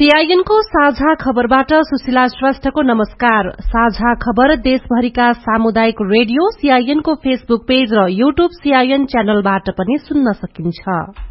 CIN को साझा खबरबाट सुशीला श्रेष्ठको नमस्कार। साझा खबर देशभरिका सामुदायिक रेडियो सीआईएन को फेसबुक पेज र यूट्यूब सीआईएन च्यानलबाट पनि सुन्न सकिन्छ।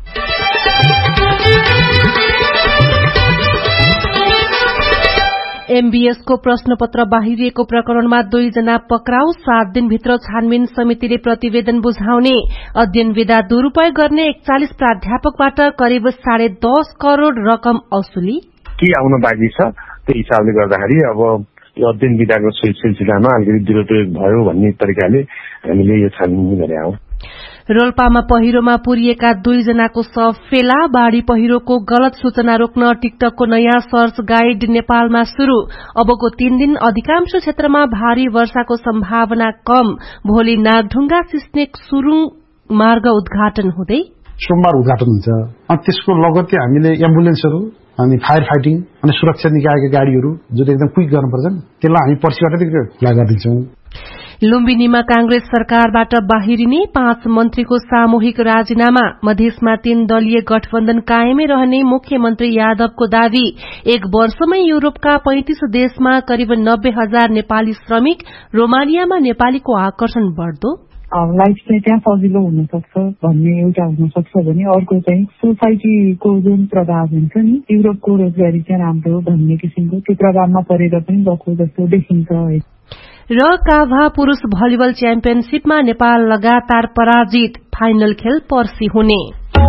एमबीएस को प्रश्नपत्र बाहिरिएको प्रकरणमा 2 जना पक्राउ, 7 दिनभित्र छानबिन समितिले प्रतिवेदन बुझाउने। अध्ययन विधा दुरूपयोग गर्ने 41 प्राध्यापकबाट करिब 10.5 करोड़ रकम औसुली। के आउन बाँकी छ त्यो हिसाबले गर्दाखेरि अब यो अध्ययन विधाको सिलसिलामा अलिकति दुरूपयोग भयो भन्ने तरिकाले हामीले यो छानबिन गरे हौं। रोल्पामा पहिरोमा पुरिएका 2 जनाको शव फेला। बाढ़ी पहिरोको गलत सूचना रोक्न टिकटकको नयाँ सर्च गाइड नेपालमा शुरू। अबको 3 दिन अधिकांश क्षेत्रमा भारी वर्षाको सम्भावना कम। भोलि नागढुंगा सिस्नेक सुरुङ मार्ग उद्घाटन हुँदै सोमबार उद्घाटन हुन्छ। अनि त्यसको लगत्तै हामीले एम्बुलेन्सहरू अनि फायर फाइटिङ अनि सुरक्षा निकायका गाड़ीहरू जो एकदम क्विक गर्नुपर्छ त्यसलाई हामी पर्सिबाट खुला गरिदिन्छौं। लुम्बिनीमा कांग्रेस सरकारबाट बाहिरिने 5 मन्त्रीको सामूहिक राजीनामा। मधेसमा 3 दलीय गठबन्धन कायमै रहने मुख्यमन्त्री यादवको दावी। 1 वर्षमै युरोपका 35 देशमा करिब 90,000 नेपाली श्रमिक। रोमानियामा नेपालीको आकर्षण बढ्दो। लाइफ चाहिँ त्यहाँ सजिलो हुन सक्छ भन्ने एउटा हुन सक्छ भने अर्को चाहिँ सोसाइटीको जुन प्रभाव हुन्छ नि युरोपको रोजगारी चाहिँ राम्रो भन्ने किसिमको त्यो प्रभावमा परेर पनि गएको जस्तो देखिन्छ। र काभा पुरूष भलिबल च्याम्पियनशीपमा नेपाल लगातार पराजित। फाइनल खेल पर्सि हुने।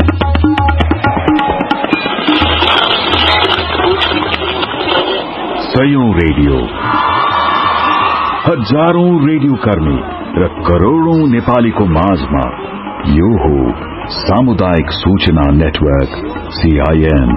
सयौं रेडियो, हजारौं रेडियो कर्मी र करोड़ौं नेपालीको माझमा यो हो सामुदायिक सूचना नेटवर्क सीआईएन।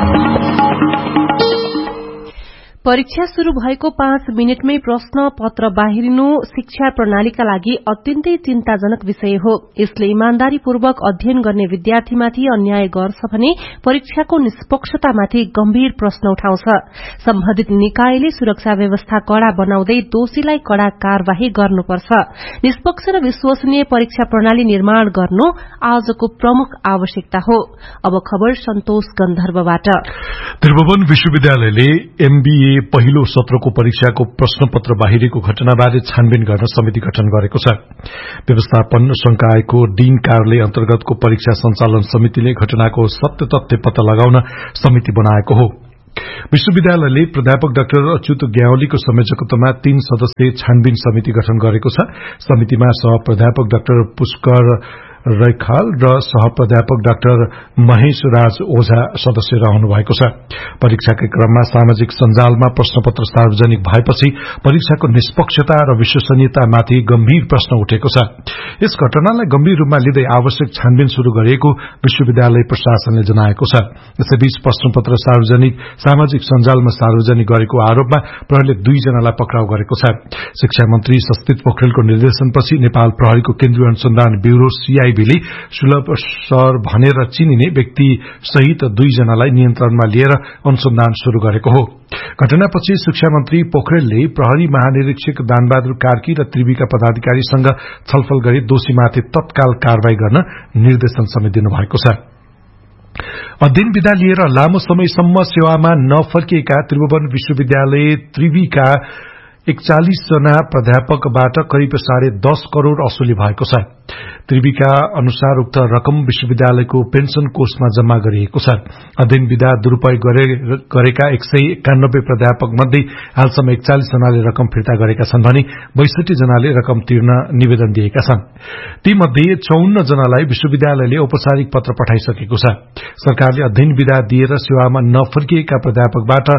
परीक्षा शुरू भएको 5 मिनटमै प्रश्न पत्र बाहिरिनु शिक्षा प्रणालीका लागि अत्यन्तै चिन्ताजनक विषय हो। यसले इमानदारीपूर्वक अध्ययन गर्ने विद्यार्थीमाथि अन्याय गर्छ भने परीक्षाको निष्पक्षतामाथि गम्भीर प्रश्न उठाउँछ। सम्बन्धित निकायले सुरक्षा व्यवस्था कड़ा बनाउँदै दोषीलाई कड़ा कार्यवाही गर्नुपर्छ। निष्पक्ष र विश्वसनीय परीक्षा प्रणाली निर्माण गर्नु आजको प्रमुख आवश्यकता हो। अब खबर सन्तोष गन्धर्वबाट। त्रिभुवन विश्वविद्यालयले एमबीए पहिलो सत्रको परीक्षाको प्रश्नपत्र बाहिरेको घटनाबारे छानबिन गर्न समिति गठन गरेको छ। व्यवस्थापन संकायको डीन कार्यालय अन्तर्गतको परीक्षा सञ्चालन समितिले घटनाको सत्य तथ्य पत्ता लगाउन समिति बनाएको हो। विश्वविद्यालयले प्राध्यापक डाक्टर अच्युत ग्यावलीको संयोजकत्वमा 3 सदस्यीय छानबिन समिति गठन गरेको छ। समितिमा सहप्राध्यापक डाक्टर पुष्कर रैखाल र सहप्राध्यापक डाक्टर महेश राज ओझा सदस्य रहनु भएको छ। परीक्षाकै क्रममा सामाजिक सञ्जालमा प्रश्नपत्र सार्वजनिक भएपछि परीक्षाको निष्पक्षता र विश्वसनीयतामाथि गम्भीर प्रश्न उठेको छ। यस घटनालाई गम्भीर रूपमा लिँदै आवश्यक छानबिन शुरू गरिएको विश्वविद्यालय प्रशासनले जनाएको छ। यसैबीच प्रश्नपत्र सामाजिक सञ्जालमा सार्वजनिक गरेको आरोपमा प्रहरीले 2 जनालाई पक्राउ गरेको छ। शिक्षा मन्त्री सस्तित पोखरेलको निर्देशनपछि नेपाल प्रहरीको केन्द्रीय अनुसन्धान ब्यूरो सीआईबीले सुलभ सर भनेर चिनिने व्यक्ति सहित 2 जनालाई नियन्त्रणमा लिएर अनुसन्धान शुरू गरेको हो। घटनापछि शिक्षा मन्त्री पोखरेलले प्रहरी महानिरीक्षक दानबहादुर कार्की र त्रिविका पदाधिकारीसँग छलफल गरी दोषीमाथि तत्काल कार्यवाही गर्न निर्देशन समेत दिनुभएको छ। अध्ययन विधा लिएर लामो समयसम्म सेवामा नफर्किएका त्रिभुवन विश्वविद्यालय त्रिविका 41 जना प्राध्यापकबाट करिब 10.5 करोड़ असुली भएको छ। त्रिविका अनुसार उक्त रकम विश्वविद्यालयको पेन्सन कोषमा जम्मा गरिएको छ। अध्ययन विधा दुरूपयोग गरेका 191 प्राध्यापक मध्ये हालसम्म 41 जनाले रकम फिर्ता गरेका छन् भने 62 जनाले रकम तिर्न निवेदन दिएका छन्। ती मध्ये 54 जनालाई विश्वविद्यालयले औपचारिक पत्र पठाइसकेको छ। सरकारले अध्ययन विधा दिएर सेवामा नफर्किएका प्राध्यापकबाट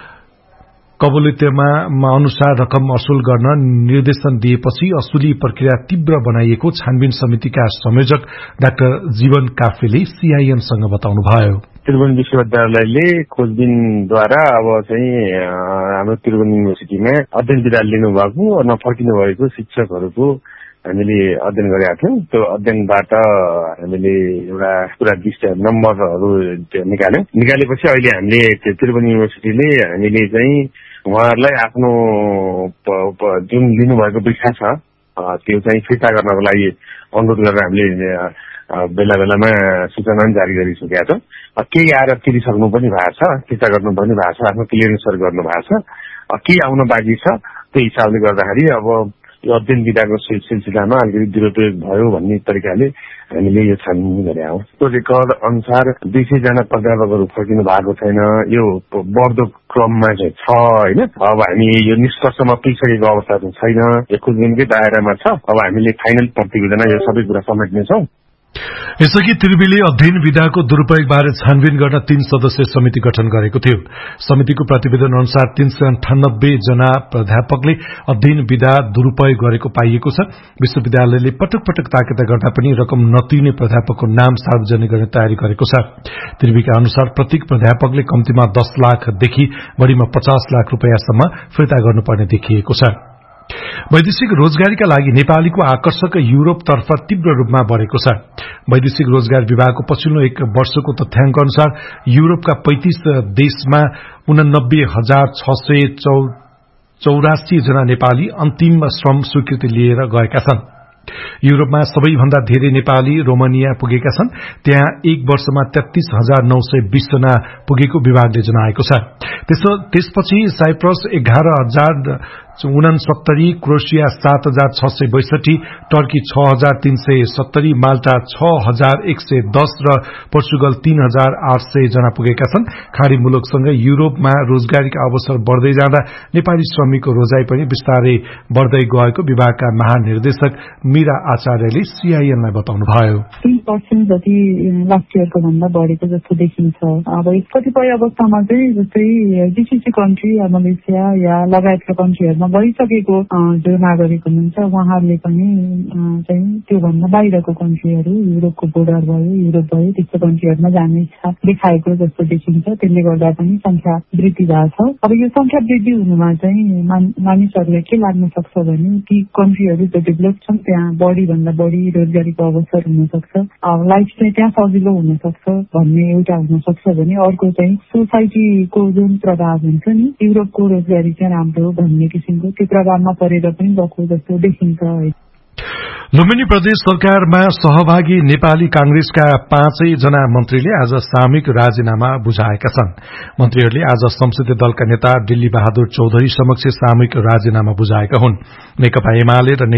कबुलियतमा अनुसार रकम असुल गर्न निर्देशन दिएपछि असुली प्रक्रिया तीव्र बनाइएको छानबिन समितिका संयोजक डाक्टर जीवन काफेले सीआईएनसँग बताउनुभयो। त्रिभुवन विश्वविद्यालयले खोजबिनद्वारा अब चाहिँ हाम्रो त्रिभुवन युनिभर्सिटीमा अध्ययन विधा लिनुभएको नफर्किनु भएको शिक्षकहरूको हामीले अध्ययन गरेका थियौं। त्यो अध्ययनबाट हामीले एउटा पुरा लिस्ट नम्बरहरू निकालेपछि अहिले हामीले त्रिभुवन युनिभर्सिटीले हामीले चाहिँ उहाँहरूलाई आफ्नो जुन लिनुभएको परीक्षा छ त्यो चाहिँ फिर्ता गर्नको लागि अनुरोध गरेर हामीले बेला बेलामा सूचना पनि जारी गरिसकेका छौँ। केही आएर तिरिसक्नु पनि भएको छ, फिर्ता गर्नु पनि भएको छ, आफ्नो क्लियरेन्सहरू गर्नु भएको छ, केही आउन बाँकी छ। त्यो हिसाबले गर्दाखेरि अब यो अध्ययन विधाको सिलसिलामा अलिकति दुरुपयोग भयो भन्ने तरिकाले हामीले यो छानबिन गरेका हौँ। त्यो रेकर्ड अनुसार 200 जना प्राध्यापकहरू फर्किनु भएको छैन, यो बढ्दो क्रममा चाहिँ छ होइन। अब हामी यो निष्कर्षमा पुगिसकेको अवस्था चाहिँ छैन, यो खोजबिनकै दायरामा छ। अब हामीले फाइनल प्रतिवेदनमा यो सबै कुरा समेट्नेछौँ। यसअघि त्रिवीले अध्ययन विधाको दुरूपयोगबारे छानबिन गर्न 3 सदस्यीय समिति गठन गरेको थियो। समितिको प्रतिवेदन अनुसार 398 जना प्राध्यापकले अध्ययन विधा दुरूपयोग गरेको पाइएको छ। विश्वविद्यालयले पटक पटक ताकेता गर्दा पनि रकम नतिर्ने प्राध्यापकको नाम सार्वजनिक गर्ने तयारी गरेको छ। त्रिवीका अनुसार प्रत्येक प्राध्यापकले कम्तीमा 10 लाखदेखि बढ़ीमा 50 लाख रुपियाँसम्म फिर्ता गर्नुपर्ने देखिएको छ। वैदेशिक रोजगारीका लागि नेपालीको आकर्षक युरोपतर्फ तीव्र रूपमा बढ़ेको छ। वैदेशिक रोजगार विभागको पछिल्लो 1 वर्षको तथ्याङ्क अनुसार युरोपका 35 देशमा 89,684 जना नेपाली अन्तिम श्रम स्वीकृति लिएर गएका छन्। युरोपमा सबैभन्दा धेरै नेपाली रोमानिया पुगेका छन्। त्यहाँ 1 वर्षमा 33,920 जना पुगेको विभागले जनाएको छ। त्यसपछि साइप्रस 11,069, क्रोएसिया 7,662, टर्की 6,370, माल्टा 6,110 र पोर्चुगल 3,800 जना पुगेका छन्। खाड़ी मुलुकसँगै युरोपमा रोजगारीका अवसर बढ़दै जाँदा नेपाली श्रमिकको रोजाई पनि विस्तारै बढ़दै गएको विभागका महानिर्देशक मीरा आचार्यले सीआईएनलाई बताउनुभयो। 3% जति लास्ट इयरको भन्दा बढेको जस्तो देखिन्छ। अब कतिपय अवस्थामा चाहिँ जस्तै जीसीसी कन्ट्री मलेसिया या लगायतका कन्ट्रीहरूमा गइसकेको जो नागरिक हुनुहुन्छ उहाँहरूले पनि चाहिँ त्योभन्दा बाहिरको कन्ट्रीहरू युरोपको बोर्डर भयो, युरोप भयो, त्यस्तो कन्ट्रीहरूमा जाने इच्छा देखाएको जस्तो देखिन्छ। त्यसले गर्दा पनि संख्या वृद्धि भएको छ। अब यो संख्या वृद्धि हुनुमा चाहिँ मानिसहरूले के लाग्न सक्छ भने ती कन्ट्रीहरू जो डेभलप छन् त्यहाँ बढ़ीभन्दा बढ़ी रोजगारीको अवसर हुन सक्छ, लाइफ चाहिँ त्यहाँ सजिलो हुन सक्छ भन्ने एउटा हुन सक्छ भने अर्को चाहिँ सोसाइटीको जुन प्रभाव हुन्छ नि युरोपको रोजगारी चाहिँ राम्रो भन्ने किसिमको त्यो प्रभावमा परेर पनि गएको जस्तो देखिन्छ। लुम्बिनी प्रदेश सरकारमा सहभागी नेपाली कांग्रेसका 5 जना मन्त्रीले आज सामूहिक राजीनामा बुझाएका छन्। मन्त्रीहरूले आज संसदीय दलका नेता दिल्ली बहादुर चौधरी समक्ष सामूहिक राजीनामा बुझाएका हुन्। नेकपा एमाले र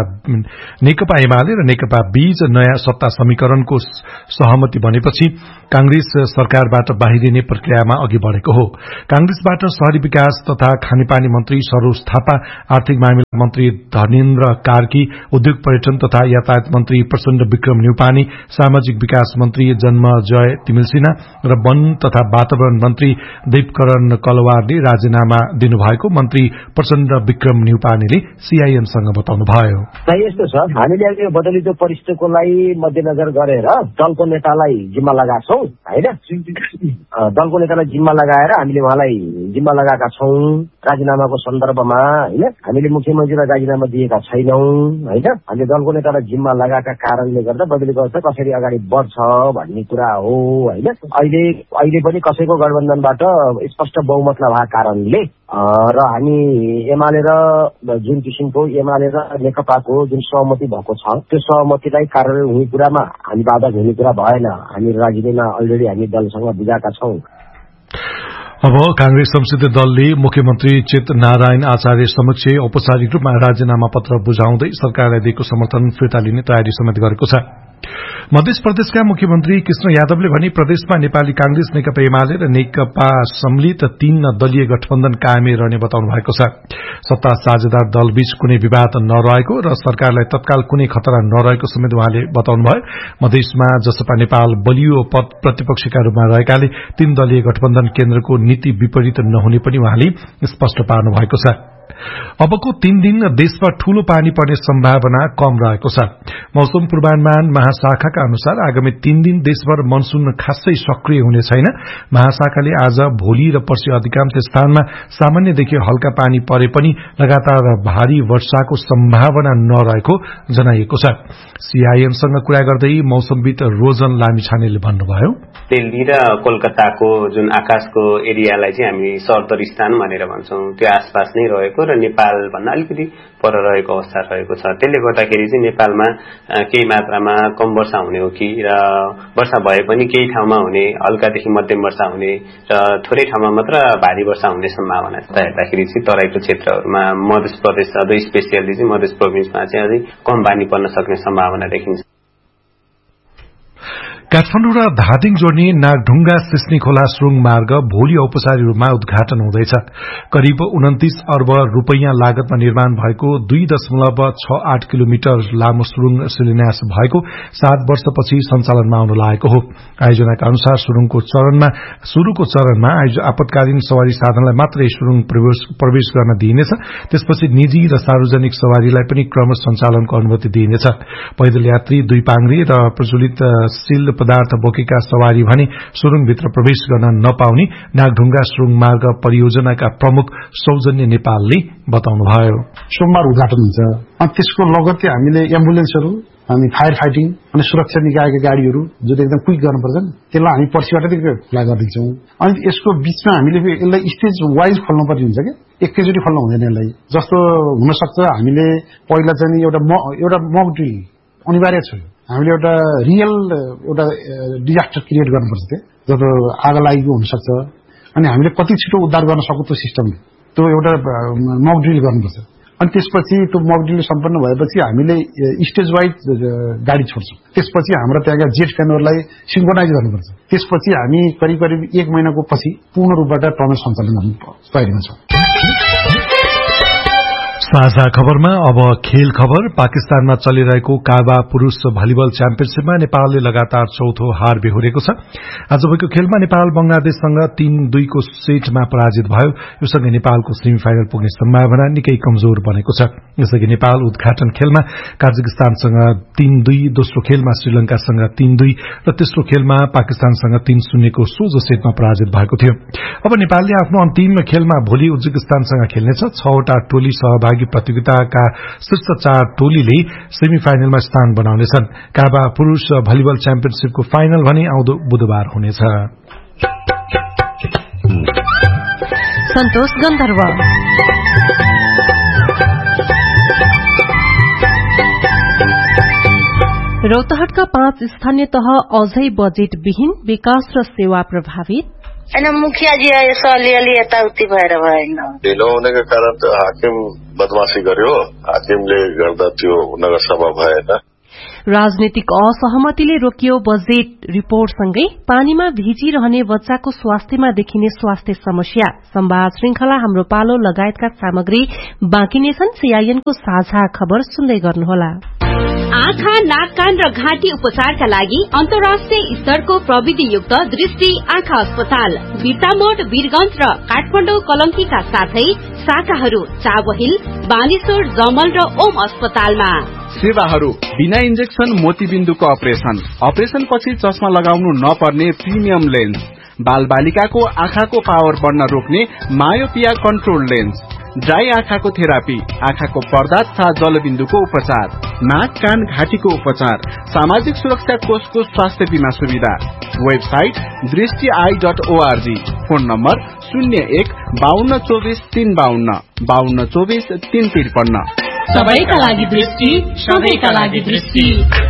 नेकपा बीच नयाँ सत्ता समीकरणको सहमति बनेपछि कांग्रेस सरकारबाट बाहिरिने प्रक्रियामा अघि बढ़ेको हो। कांग्रेसबाट शहरी विकास तथा खानेपानी मन्त्री सरोज थापा, आर्थिक मामिला मन्त्री धर्मेन्द्र कार्की, उद्योग पर्यटन तथा यातायात मन्त्री प्रचण्ड विक्रम न्यौपाने, सामाजिक विकास मन्त्री जन्मजय तिमिलसिन्हा र वन तथा वातावरण मन्त्री देवकरण कलवारले राजीनामा दिनुभएको मन्त्री प्रचण्ड विक्रम न्यौपानेले सीआईएनसँग बताउनुभयो। यस्तो छ, हामीले यो बदलिदो परिस्थितिकोलाई मध्यनजर गरेर दलको नेतालाई जिम्मा लगाएका छौं हैन। दलको नेतालाई जिम्मा लगाएर हामीले उहाँलाई जिम्मा लगाएका छौं राजीनामाको सन्दर्भमा हैन। हामीले मुख्यमन्त्रीलाई राजीनामा दिएका छैनौं हैन। हामीले दलको नेतालाई जिम्मा लगाएका कारणले गर्दा बदलीको अवस्था कसरी अगाडि बढ्छ भन्ने कुरा हो हैन। अहिले पनि कसैको गठबन्धनबाट स्पष्ट बहुमत नभएको कारणले र हामी एमाले र जुन किसिमको एमाले र नेकपाको जुन सहमति भएको छ त्यो सहमतिलाई कार्यान्वयन हुने कुरामा हामी बाधक हुने कुरा भएन। हामी राजनीतिमा अलरेडी हामी दलसँग बुझाएका छौं। अब कांग्रेस संसदीय दलले मुख्यमन्त्री चित नारायण आचार्य समक्ष औपचारिक रूपमा राजीनामा पत्र बुझाउँदै सरकारलाई दिएको समर्थन फिर्ता लिने तयारी समेत गरेको छ। मध्य प्रदेशका मुख्यमन्त्री कृष्ण यादवले भने प्रदेशमा नेपाली कांग्रेस, नेकपा एमाले र नेकपा सम्मिलित 3 दलीय गठबन्धन कायमै रहने बताउनु भएको छ। सत्ता साझेदार दलबीच कुनै विवाद नरहेको र सरकारलाई तत्काल कुनै खतरा नरहेको समेत उहाँले बताउनुभयो। मधेसमा जसपा नेपाल बलियो प्रतिपक्षका रूपमा रहेकाले 3 दलीय गठबन्धन केन्द्रको नीति विपरीत नहुने पनि उहाँले स्पष्ट पार्नु भएको छ। अबको 3 दिन देशमा ठूलो पानी पर्ने सम्भावना कम रहेको छ। मौसम पूर्वानुमान महाशाखाका महाशाखाका अनुसार आगामी 3 दिन देशभर मनसून खासै सक्रिय हुने छैन। महाशाखाले आज भोलि र पर्सि अधिकांश स्थानमा सामान्यदेखि हल्का पानी परे पनि लगातार भारी वर्षाको सम्भावना नरहेको जनाइएको छ। सीआईएमसँग कुरा गर्दै मौसमविद रोजन लामिछानेले भन्नुभयो, दिल्ली र कोलकाताको जुन आकाशको एरियालाई चाहिँ हामी सर्दरिस्तान भनेर भन्छौं, त्यो आसपास नै रहेको र नेपाल भन्दा अलिकति पर रहेको अवस्था रहेको छ। त्यसले गर्दाखेरि चाहिँ नेपालमा केही मात्रामा कम वर्षा हुने हो कि र वर्षा भए पनि केही ठाउँमा हुने, हल्कादेखि मध्यम वर्षा हुने र थोरै ठाउँमा मात्र भारी वर्षा हुने सम्भावना छ। हेर्दाखेरि चाहिँ तराईको क्षेत्रहरूमा मध्य प्रदेश अझै स्पेसियली चाहिँ मध्य प्रोभिन्समा चाहिँ अझै कम पानी पर्न सक्ने सम्भावना देखिन्छ। काठमाडौँ र धादिङ जोड्ने नागढुङ्गा सिस्नी खोला सुरुङ मार्ग भोलि औपचारिक रूपमा उद्घाटन हुँदैछ। करिब 29 अर्ब रुपैयाँ लागतमा निर्माण भएको 2.68 किलोमिटर लामो सुरुङ शिलान्यास भएको 7 वर्षपछि सञ्चालनमा आउन लागेको हो। आयोजनाका अनुसार शुरूको चरणमा आपतकालीन सवारी साधनलाई मात्रै सुरुङ प्रवेश गर्न दिइनेछ। त्यसपछि निजी र सार्वजनिक सवारीलाई पनि क्रमश सञ्चालनको अनुमति दिइनेछ। पैदल यात्री, दुई पाङ्ग्री र प्रज्वलित सिल पदार्थ बोकेका सवारी भने सुरुङभित्र प्रवेश गर्न नपाउने नागढुङ्गा सुरुङ मार्ग परियोजनाका प्रमुख सौजन्य नेपालले बताउनुभयो। सोमबार उद्घाटन हुन्छ अनि त्यसको लगत्तै हामीले एम्बुलेन्सहरू अनि फायर फाइटिङ अनि सुरक्षा निकायका गाडीहरू जुन एकदम क्विक गर्नुपर्छ नि त्यसलाई हामी पर्सिबाटै खुला गरिदिन्छौँ। अनि यसको बीचमा हामीले यसलाई स्टेज वाइज खोल्नुपर्ने हुन्छ कि एकैचोटि खोल्नु हुँदैन। यसलाई जस्तो हुनसक्छ हामीले पहिला चाहिँ एउटा मक ड्रिल अनिवार्य छ। हामीले एउटा रियल एउटा डिजास्टर क्रिएट गर्नुपर्छ त्यो जब आगो लागेको हुनसक्छ अनि हामीले कति छिटो उद्धार गर्न सक्छौँ त्यो सिस्टमले त्यो एउटा मक ड्रिल गर्नुपर्छ। अनि त्यसपछि त्यो मक ड्रिल सम्पन्न भएपछि हामीले स्टेज वाइज गाडी छोड्छौँ। त्यसपछि हाम्रो त्यहाँका जेट क्यानरलाई सिन्क्रोनाइज गर्नुपर्छ। त्यसपछि हामी करिब 1 महिनाको पछि पूर्ण रूपबाट टर्नर सञ्चालन गर्न तयारीमा छौँ। साझा खबरमा अब खेल खबर। पाकिस्तानमा चलिरहेको काबा पुरूष भलिबल च्याम्पियनशीपमा नेपालले लगातार चौथो हार बेहोरेको छ। आज भएको खेलमा नेपाल बंगलादेशसँग 3-2 को सेटमा पराजित भयो। योसँगै नेपालको सेमिफाइनल पुग्ने सम्भावना निकै कमजोर बनेको छ। यसअघि नेपाल उद्घाटन खेलमा काजाकिस्तानसँग 3-2, दोस्रो खेलमा श्रीलंकासँग 3-2 र तेस्रो खेलमा पाकिस्तानसँग 3-0 को सोझो सेटमा पराजित भएको थियो। अब नेपालले आफ्नो अन्तिम खेलमा भोलि उज्बेकिस्तानसँग खेल्नेछ। 6 वटा टोली सहभागी प्रतियोगिताका शीर्ष 4 टोलीले सेमिफाइनलमा स्थान बनाउनेछन्। काबा पुरूष भलिबल च्याम्पियनशीपको फाइनल भने आउँदो बुधबार हुनेछ। सन्तोष गन्धर्व रौतहटका 5 स्थानीय तह अझै बजेट विहीन, विकास र सेवा प्रभावित। मुखियाजी यसो अलिअलि यताउति भएर भएन। ढिलो हुनेको कारण त हाकिम बदमाशी गर्यो। हाकिमले गर्दा त्यो नगरसभा भएन। राजनीतिक असहमतिले रोकियो बजेट रिपोर्टसँगै पानीमा भिजिरहने बच्चाको स्वास्थ्यमा देखिने स्वास्थ्य समस्या। संवाद श्रृंखला हाम्रो पालो लगायतका सामग्री बाँकी नै छन्। सीआईएनको साझा खबर सुन्दै गर्नुहोला। आँखा, नाक, कान र घाँटी उपचारका लागि अन्तर्राष्ट्रिय स्तरको प्रविधियुक्त दृष्टि आँखा अस्पताल बिर्तामोड, वीरगंज र काठमाडौँ कलंकीका साथै शाखाहरू चाबहिल, बानेश्वर, जमल र ओम अस्पतालमा। सेवाहरू बिना इन्जेक्सन मोतीबिन्दुको अपरेशन पछि चस्मा लगाउनु नपर्ने प्रिमियम लेन्स, बाल बालिकाको आँखाको पावर बढ्न रोक्ने मायोपिया कन्ट्रोल लेन्स, ड्राई आँखाको थेरापी, आँखाको पर्दा तथा जलबिन्दुको उपचार, नाक, कान, घाँटीको उपचार, सामाजिक सुरक्षा कोषको स्वास्थ्य बीमा सुविधा। वेबसाइट दृष्टि.org। Phone number 01-5224-352 5224-353। सबैका लागि दृष्टि, सबैका लागि दृष्टि।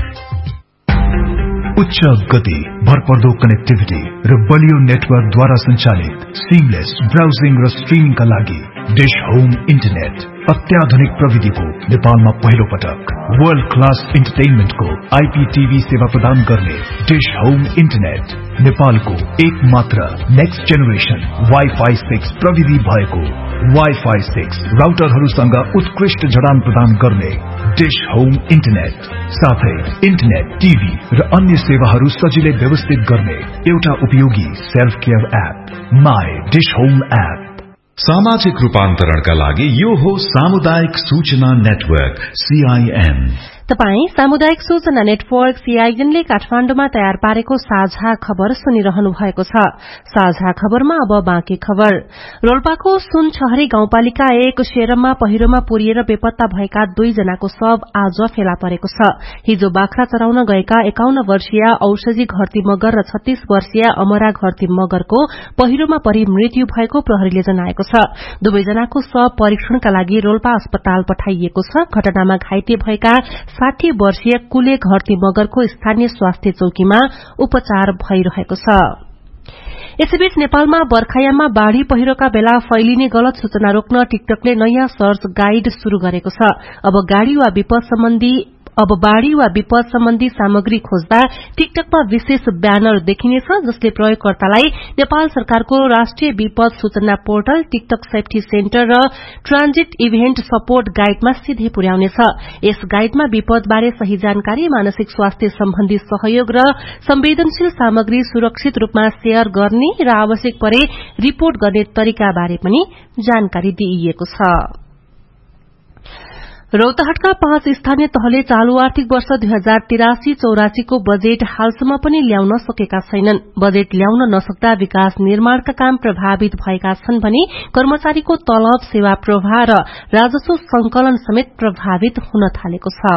उच्च गति, भरपर्दो कनेक्टिभिटी र बलियो नेटवर्कद्वारा सञ्चालित सिमलेस ब्राउजिङ र स्ट्रिमिङका लागि डिश होम इन्टरनेट। अत्याधुनिक प्रविधिको नेपालमा पहिलो पटक वर्ल्ड क्लास इन्टरटेनमेन्टको IPTV सेवा प्रदान गर्ने डिश होम इन्टरनेट नेपालको एकमात्र नेक्स्ट जेनेरेसन वाइफाई 6 प्रविधि भएको वाइफाई 6 राउटरहरूसँग उत्कृष्ट जडान प्रदान गर्ने डिश होम इन्टरनेट, साथै इन्टरनेट, टिभी र अन्य सेवाहरू सजिलै व्यवस्थित गर्ने एउटा उपयोगी self care app my dish home app. सामाजिक रूपान्तरणका लागि यो हो सामुदायिक सूचना नेटवर्क CIN। तपाई सामुदायिक सूचना नेटवर्क सीआईएन ले काठमाण्डुमा तयार पारेको साझा खबर सुनिरहनु भएको छ। साझा खबरमा अब बाँकी खबर। रोल्पाको सुनछहरी गाउँपालिका 1 शेरममा पहिरोमा पुरिएर बेपत्ता भएका 2 जनाको शव आज फेला परेको छ। हिजो बाख्रा चराउन गएका 51 वर्षीय औषधि घरती मगर र 36 वर्षीय अमरा घरती मगरको पहिरोमा परि मृत्यु भएको प्रहरीले जनाएको छ। दुवैजनाको शव परीक्षणका लागि रोल्पा अस्पताल पठाइएको छ। घटनामा घाइते भएका 60 वर्षीय कुले घरती मगरको स्थानीय स्वास्थ्य चौकीमा उपचार भइरहेको छ। यसैबीच नेपालमा बर्खायाममा बाढ़ी पहिरोका बेला फैलिने गलत सूचना रोक्न टिकटकले नयाँ सर्च गाइड शुरू गरेको छ। अब बाढ़ी वा विपद सम्बन्धी सामग्री खोज्दा टिकटकमा विशेष ब्यानर देखिनेछ, जसले प्रयोगकर्तालाई नेपाल सरकारको राष्ट्रिय विपद सूचना पोर्टल, टिकटक सेफ्टी सेन्टर र ट्रान्जिट इभेन्ट सपोर्ट गाइडमा सिधै पुर्याउनेछ। यस गाइडमा विपदबारे सही जानकारी, मानसिक स्वास्थ्य सम्बन्धी सहयोग र संवेदनशील सामग्री सुरक्षित रूपमा शेयर गर्ने र आवश्यक परे रिपोर्ट गर्ने तरिका बारे पनि जानकारी दिइएको छ। रौतहटका 5 स्थानीय तहले चालू आर्थिक वर्ष 2083-84 को बजेट हालसम्म पनि ल्याउन सकेका छैनन्। बजेट ल्याउन नसक्दा विकास निर्माणका काम प्रभावित भएका छन् भने कर्मचारीको तलब, सेवा प्रवाह र राजस्व संकलन समेत प्रभावित हुन थालेको छ।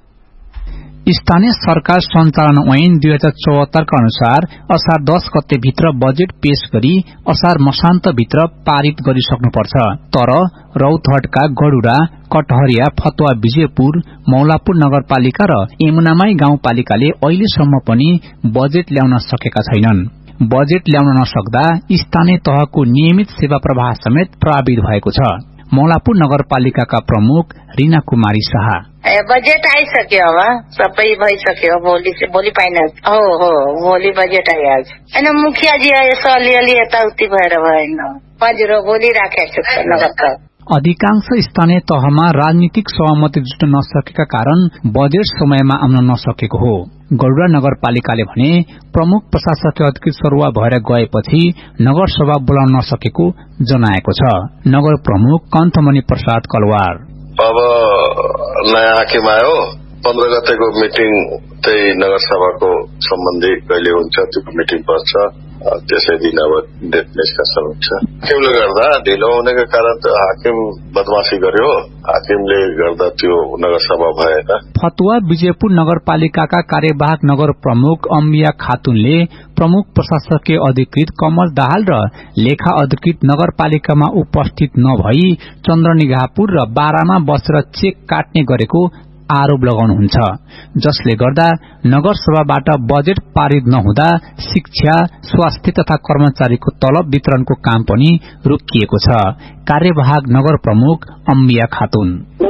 स्थानीय सरकार सञ्चालन ऐन 2074 का अनुसार असार 10 गते भित्र बजेट पेश गरी असार मसान्त भित्र पारित गरिसक्नुपर्छ। तर रौतहटका गडुरा, कटहरिया, फतुवा, विजयपुर, मौलापुर नगरपालिका र यमुनामाई गाउँपालिकाले अहिलेसम्म पनि बजेट ल्याउन सकेका छैनन्। बजेट ल्याउन नसक्दा स्थानीय तहको नियमित सेवा प्रवाह समेत प्रभावित भएको छ। मौलापुर नगरपालिकाका प्रमुख रीना कुमारी शाह, बजेट आइसक्यो, अब सबै भइसक्यो, भोलि पाइन भोलि बजेट आइहाल्छ। होइन मुखियाजी यसो अलिअलि यताउति भएर भएन, हजुर भोलि राखेको छु नगरका। अधिकांश स्थानीय तहमा राजनीतिक सहमति जुट्न नसकेका कारण बजेट समयमा आउन नसकेको हो। गडुरा नगरपालिकाले भने प्रमुख प्रशासकीय अधिकृत सरुवा भएर गएपछि नगरसभा बोलाउन नसकेको जनाएको छ। नगर प्रमुख कन्थमणि प्रसाद कलवार, अब नयाँ हाकिम आयो, 15 गतेको मिटिङ त्यही नगरसभाको सम्बन्धी कहिले हुन्छ त्यो मिटिङ बस्छ, त्यसै दिन अब डेट निष्कासन हुन्छ। हाकिमले गर्दा ढिलो हुनेको कारण त हाकिम बदमाशी गर्यो, हाकिमले गर्दा त्यो नगरसभा भएन। फतुवा विजयपुर नगरपालिकाका कार्यवाहक नगर प्रमुख अम्बिया खातुनले प्रमुख प्रशासकीय अधिकृत कमल दाहाल र लेखा अधिकृत नगरपालिकामा उपस्थित नभई चन्द्रनिगाहपुर र बारामा बसेर चेक काट्ने गरेको आरोप लगाउनुहुन्छ, जसले गर्दा नगरसभाबाट बजेट पारित नहुँदा शिक्षा, स्वास्थ्य तथा कर्मचारीको तलब वितरणको काम पनि रोकिएको छ। कार्यवाहक नगर प्रमुख अम्बिया खातुन,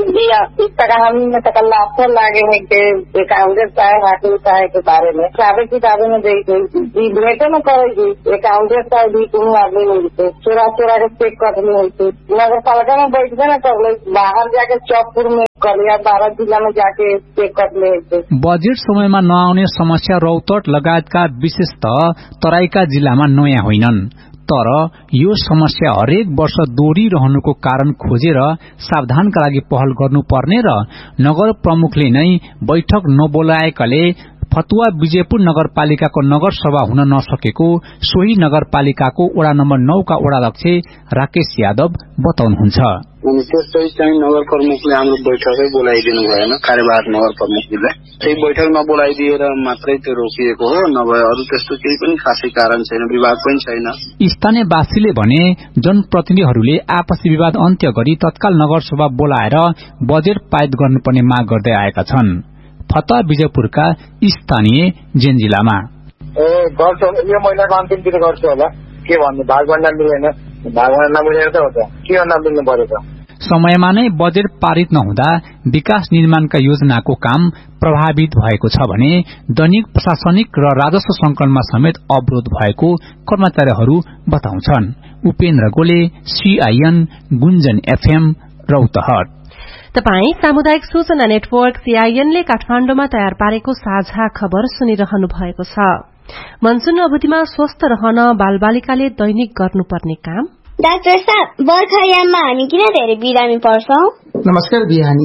आपको लगे है कि कांग्रेस चाहे हाकिम चाहे के बारे में सारे किताबों में भेटे न करेगी, कांग्रेस चाहे भी तुम आदमी नहीं थे, चोरा के चेक करनी होती, नगर पालिका में बैठ गए न कर ले, बाहर जाके चौकपुर में कर लिया, 12 जिला में जाके चेक कर ले। बजेट समयमा नआउने समस्या रौतहट लगायतका विशेषतः तराईका जिल्लामा नयाँ होइनन्, तर यो समस्या हरेक वर्ष दोहोरिरहनुको कारण खोजेर सावधानका लागि पहल गर्नुपर्ने र नगर प्रमुखले नै बैठक नबोलाएकाले फतुवा विजयपुर नगरपालिकाको नगरसभा हुन नसकेको सोही नगरपालिकाको वडा नम्बर 9 का वडाध्यक्ष राकेश यादव बताउनुहुन्छ। त्यसै चाहिँ नगर प्रमुखले हाम्रो बैठकै बोलाइदिनु भएन, कार्यवाहक नगर प्रमुखले त्यही बैठकमा बोलाइदिएर मात्रै त्यो रोकिएको हो, नभए अरू त्यस्तो केही पनि खासै कारण छैन, विवाद पनि छैन। स्थानीयवासीले भने जनप्रतिनिधिहरूले आपसी विवाद अन्त्य गरी तत्काल नगरसभा बोलाएर बजेट पारित गर्नुपर्ने माग गर्दै आएका छन्। फतुवा विजयपुरका स्थानीय जेन्जिलामा गर्छु, यो महिनाको अन्तिमतिर गर्छु होला, के भन्नु, भागभण्डा मिलेन, भागभण्डा नमिलेर त हो त के भन्दा मिल्नु पर्यो त। समयमा नै बजेट पारित नहुँदा विकास निर्माणका योजनाको काम प्रभावित भएको छ भने दैनिक प्रशासनिक र राजस्व संकलनमा समेत अवरोध भएको कर्मचारीहरू बताउँछन्। उपेन्द्र गोले, सीआईएन, गुन्जन एफएम, रौतहट। तपाई सामुदायिक सूचना नेटवर्क सीआईएनले काठमाण्डुमा तयार पारेको साझा खबर सुनिरहनु भएको छ। मनसून अवधिमा स्वस्थ रहन बालबालिकाले दैनिक गर्नुपर्ने काम। डाक्टर साहब, बर्खायाममा हामी किन धेरै बिरामी पर्छौं? नमस्कार बिहानी,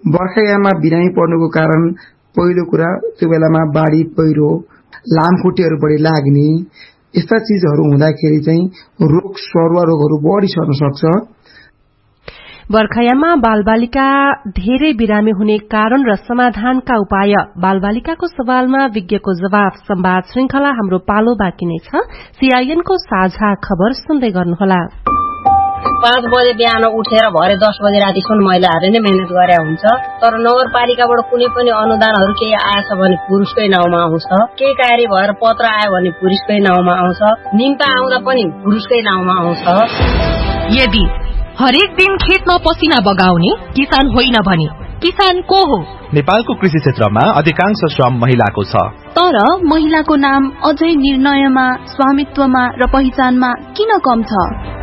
बर्खायाममा बिरामी पर्नुको कारण पहिलो कुरा त्यो बेलामा बाढी पहिरो लामखुट्टेहरू बढी लाग्ने यस्ता चीजहरू हुँदाखेरि चाहिँ रोग सरुवा रोगहरू बढी सर्न सक्छ। बर्खायाममा बालबालिका धेरै बिरामी हुने कारण र समाधानका उपाय बालबालिकाको सवालमा विज्ञको जवाफ संवाद श्रृंखला हाम्रो पालो बाँकी नै छ। सीआईएनको साझा खबर सुन्दै गर्नुहोला। 5 बजे बिहान उठेर भरे 10 बजे रातिसम्म महिलाहरूले नै मेहनत गरे हुन्छ, तर नगरपालिकाबाट कुनै पनि अनुदानहरू केही आएछ भने पुरुषकै नाउँमा आउँछ, केही कार्य भएर पत्र आयो भने पुरुषकै नाउँमा आउँछ, निम्ता आउँदा पनि पुरुषकै नाउँमा आउँछ। यदि हरेक दिन खेतमा पसिना बगाउने किसान होइन भने किसान को हो? नेपालको कृषि क्षेत्रमा अधिकांश श्रम महिलाको छ, तर महिलाको नाम अझै निर्णयमा, स्वामित्वमा र पहिचानमा किन कम छ?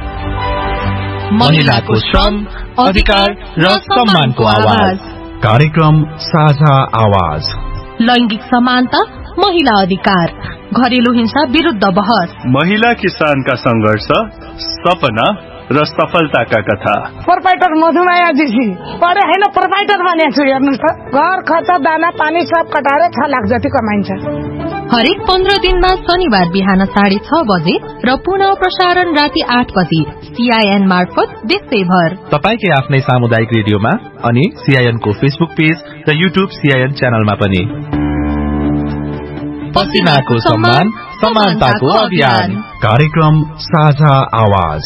महिलाको श्रम, अधिकार र सम्मानको आवाज। कार्यक्रम साझा आवाज। लैंगिक समानता, महिला अधिकार, घरेलु हिंसा विरुद्ध बहस, महिला किसानका संघर्ष, सपना र सफलताका कथा। प्रोपाइटर मधुमाया जीसी पढे हैन, प्रोपाइटर बनेको छु। हेर्नुस् त, घर खर्च दाना पानी सब कटाएर 6 लाख जति कमाइन्छ। हरेक 15 दिनमा शनिबार बिहान 6:30 बजे र पुनः प्रसारण राति 8 बजे सीआईएन मार्फत देशैभर तपाईकै आफ्नै सामुदायिक रेडियोमा अनि सीआईएन को फेसबुक पेज र युट्युब सीआईएन च्यानलमा पनि। पसिनाको सम्मान, समानताको अभियान। कार्यक्रम साझा आवाज।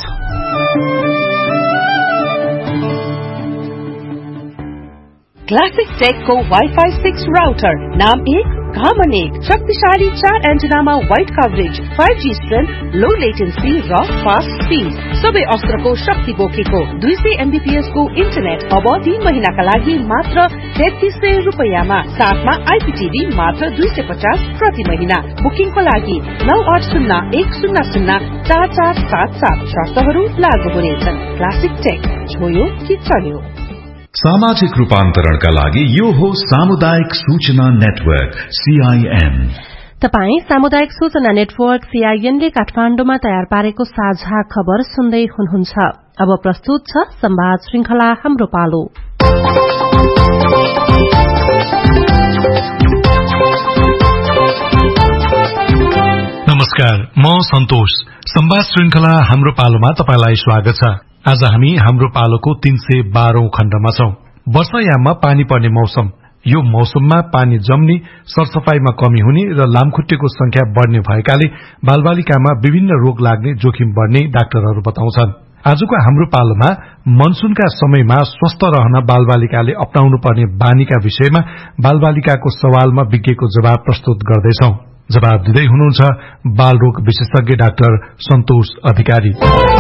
क्लासिक टेकको वाइफाई 6 राउटर, नाम 1 घामन 1, शक्तिशाली 4 एन्टेनामा वाइड कभरेज, 5G स्ट्रेन्थ, लो लेटेन्सी र फास्ट स्पिड, सबै अस्त्रको शक्ति बोकेको 200 MBPS को इन्टरनेट अब 3 महिनाका लागि मात्र 3300 रुपैयाँमा, साथमा आइपीटीभी मात्र 250 प्रति महिना। बुकिङको लागि 9801004477, शर्तहरू लागू हुनेछन्। क्लासिक टेक, छोयो कि चल्यो। सामाजिक रूपान्तरणका लागि यो हो सामुदायिक सूचना नेटवर्क सीआईएन। तपाई सामुदायिक सूचना नेटवर्क सीआईएनले काठमाण्डुमा तयार पारेको साझा खबर सुन्दै हुनुहुन्छ। अब प्रस्तुत छ संवाद श्रृंखला हाम्रो पालो। नमस्कार, म सन्तोष। संवाद श्रृंखला हाम्रो पालोमा तपाईलाई स्वागत छ। आज हामी हाम्रो पालोको 312औं खण्डमा छौं। वर्षायाममा पानी पर्ने मौसम। यो मौसममा पानी जम्ने, सरसफाईमा कमी हुने र लामखुट्टेको संख्या बढ़ने भएकाले बालबालिकामा विभिन्न रोग लाग्ने जोखिम बढ़ने डाक्टरहरू बताउँछन्। आजको हाम्रो पालोमा मनसूनका समयमा स्वस्थ रहन बालबालिकाले अपनाउनु पर्ने बानीका विषयमा बालबालिकाको सवालमा विज्ञको जवाब प्रस्तुत गर्दैछौं। जवाब दिँदै हुनुहुन्छ बालरोग विशेषज्ञ डाक्टर सन्तोष अधिकारी।